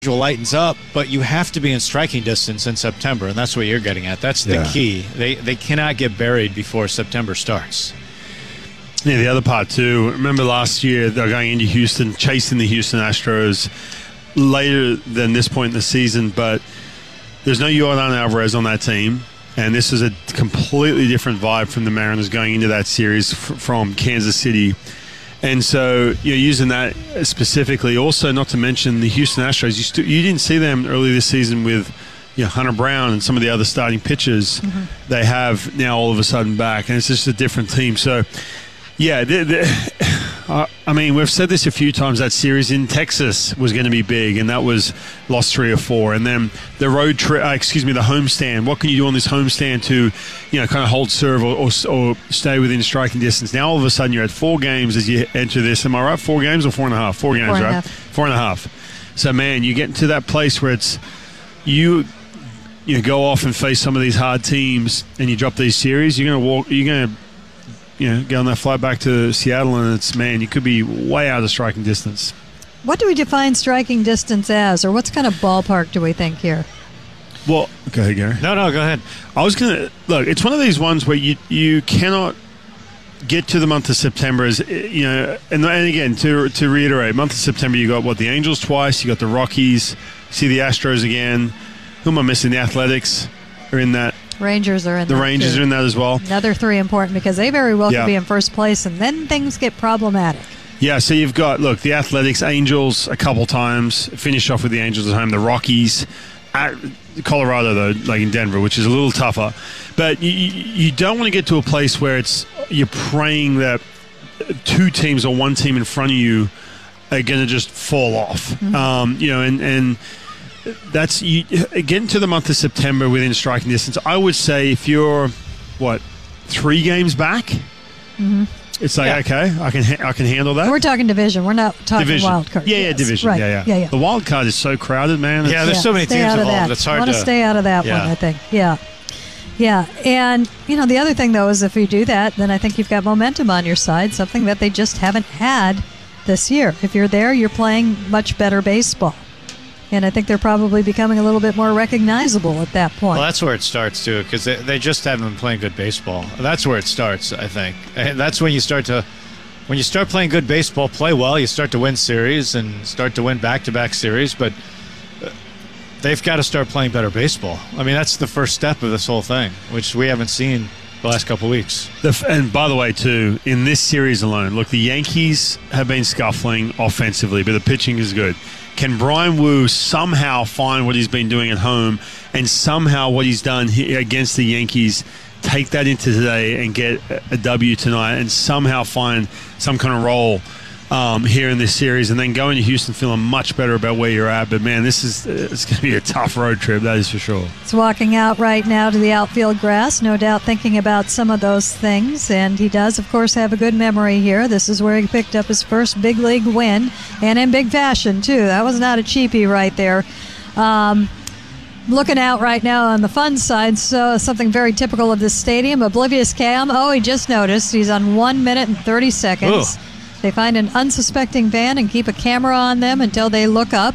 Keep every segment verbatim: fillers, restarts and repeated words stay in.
lightens up, but you have to be in striking distance in September, and that's what you're getting at. That's the Yeah. key. They they cannot get buried before September starts. Yeah, the other part too. Remember last year they were going into Houston, chasing the Houston Astros later than this point in the season, but there's no Yordan Alvarez on that team, and this is a completely different vibe from the Mariners going into that series f- from Kansas City. And so, you know, using that specifically, also not to mention the Houston Astros, you, st- you didn't see them early this season with, you know, Hunter Brown and some of the other starting pitchers. Mm-hmm. They have now all of a sudden back, and it's just a different team. So, yeah, they're, they're, uh, I mean, we've said this a few times. That series in Texas was going to be big, and that was lost three or four. And then the road trip, uh, excuse me, the homestand. What can you do on this homestand to, you know, kind of hold serve or, or, or stay within striking distance? Now all of a sudden you're at four games as you enter this. Am I right? Four games or four and a half? Four games, four and right? Half. Four and a half. So man, you get to that place where it's you. You know, go off and face some of these hard teams, and you drop these series. You're going to walk. You're going to. You know, go on that flight back to Seattle, and it's, man, you could be way out of striking distance. What do we define striking distance as, or what kind of ballpark do we think here? Well, go ahead, Gary. No, no, go ahead. I was going to, look, it's one of these ones where you you cannot get to the month of September, as you know, and, and again, to to reiterate, month of September, you got, what, the Angels twice, you got the Rockies, you see the Astros again. Who am I missing? The Athletics are in that. Rangers are in The that Rangers too. are in that as well. Another three important because they very well Yeah. could be in first place, and then things get problematic. Yeah, so you've got, look, the Athletics, Angels a couple times, finish off with the Angels at home, the Rockies, at Colorado, though, like in Denver, which is a little tougher. But you, you don't want to get to a place where it's you're praying that two teams or one team in front of you are going to just fall off. Mm-hmm. Um, you know, and, and that's, you getting to the month of September within striking distance, I would say if you're, what, three games back? Mm-hmm. It's like, Yeah. okay, I can ha- I can handle that. We're talking division. We're not talking Division. wild card. Yeah, yeah, Yes. division. Right. Yeah, yeah, yeah, yeah. The wild card is so crowded, man. Yeah, there's so many stay teams out of involved. that. It's hard I want to to stay out of that yeah. one, I think. Yeah. Yeah. And, you know, the other thing, though, is if you do that, then I think you've got momentum on your side, something that they just haven't had this year. If you're there, you're playing much better baseball. And I think they're probably becoming a little bit more recognizable at that point. Well, that's where it starts, too, because they, they just haven't been playing good baseball. That's where it starts, I think. And that's when you start to, when you start playing good baseball, play well, you start to win series and start to win back-to-back series, but they've got to start playing better baseball. I mean, that's the first step of this whole thing, which we haven't seen the last couple of weeks. The f- and by the way, too, in this series alone, look, the Yankees have been scuffling offensively, but the pitching is good. Can Brian Wu somehow find what he's been doing at home and somehow what he's done here against the Yankees, take that into today and get a W tonight and somehow find some kind of role um, here in this series and then go into Houston feeling much better about where you're at. But, man, this is it's going to be a tough road trip, that is for sure. He's walking out right now to the outfield grass, no doubt thinking about some of those things. And he does, of course, have a good memory here. This is where he picked up his first big league win, and in big fashion, too. That was not a cheapie right there. Um, looking out right now on the fun side, so something very typical of this stadium. Oblivious Cam. Oh, he just noticed. He's on one minute and thirty seconds. Ooh. They find an unsuspecting fan and keep a camera on them until they look up.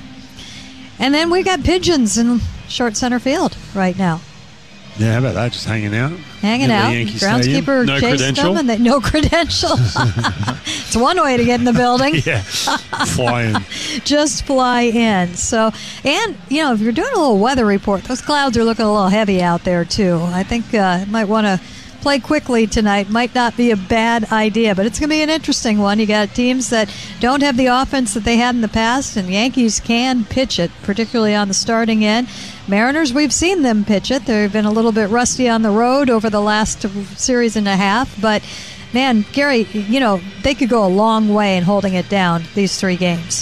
And then we got pigeons in short center field right now. Yeah, how about that? Just hanging out. Hanging at the out. Yankee Groundskeeper Stadium. No chased credential. them, and they no credential. It's one way to get in the building. Yeah, flying. Just fly in. So, and you know, if you're doing a little weather report, those clouds are looking a little heavy out there too. I think uh, might want to play quickly tonight. Might not be a bad idea, but it's going to be an interesting one. You got teams that don't have the offense that they had in the past, and Yankees can pitch it, particularly on the starting end. Mariners, we've seen them pitch it. They've been a little bit rusty on the road over the last series and a half, but man, Gary, you know, they could go a long way in holding it down these three games.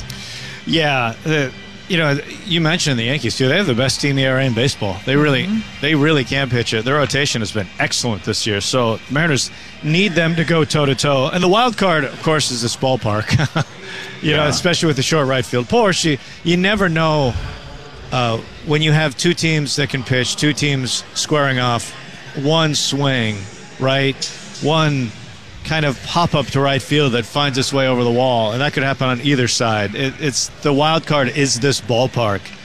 Yeah, uh, you know, you mentioned the Yankees too. They have the best team E R A in baseball. They really, mm-hmm. they really can pitch it. Their rotation has been excellent this year. So Mariners need them to go toe to toe. And the wild card, of course, is this ballpark. you yeah. know, especially with the short right field. Porsche, you, you never know uh, when you have two teams that can pitch, two teams squaring off, one swing, right, one kind of pop up to right field that finds its way over the wall, and that could happen on either side. It, it's the wild card is this ballpark.